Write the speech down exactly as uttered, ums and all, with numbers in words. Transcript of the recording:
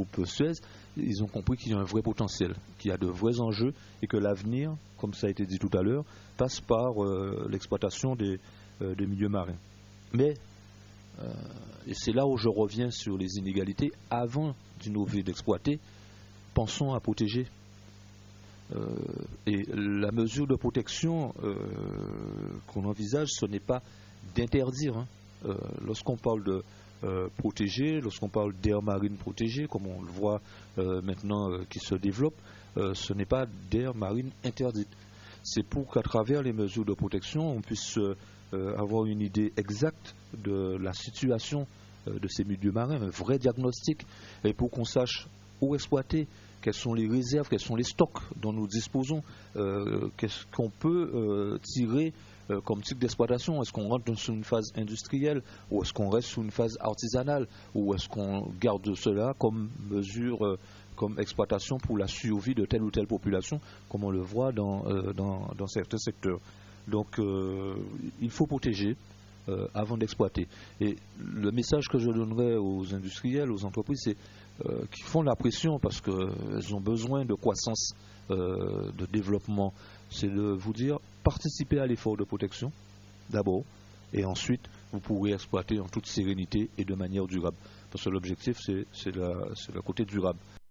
groupe Suez, ils ont compris qu'il y a un vrai potentiel, qu'il y a de vrais enjeux et que l'avenir, comme ça a été dit tout à l'heure, passe par euh, l'exploitation des, euh, des milieux marins. Mais, euh, et c'est là où je reviens sur les inégalités, avant d'innover, d'exploiter, pensons à protéger. Euh, et la mesure de protection euh, qu'on envisage, ce n'est pas d'interdire. Hein. Euh, lorsqu'on parle de euh, protéger, lorsqu'on parle d'aires marines protégées, comme on le voit euh, maintenant euh, qui se développe, euh, ce n'est pas d'aires marines interdites. C'est pour qu'à travers les mesures de protection, on puisse euh, avoir une idée exacte de la situation euh, de ces milieux marins, un vrai diagnostic, et pour qu'on sache où exploiter, quelles sont les réserves, quels sont les stocks dont nous disposons, euh, qu'est-ce qu'on peut euh, tirer euh, comme type d'exploitation. Est-ce qu'on rentre sur une phase industrielle ou est-ce qu'on reste sur une phase artisanale ou est-ce qu'on garde cela comme mesure, euh, comme exploitation pour la survie de telle ou telle population, comme on le voit dans, euh, dans, dans certains secteurs. Donc euh, il faut protéger euh, avant d'exploiter. Et le message que je donnerais aux industriels, aux entreprises, c'est Euh, qui font la pression parce qu'elles ont besoin de croissance, euh, de développement, c'est de vous dire participez à l'effort de protection d'abord et ensuite vous pourrez exploiter en toute sérénité et de manière durable parce que l'objectif c'est, c'est, la, c'est le côté durable.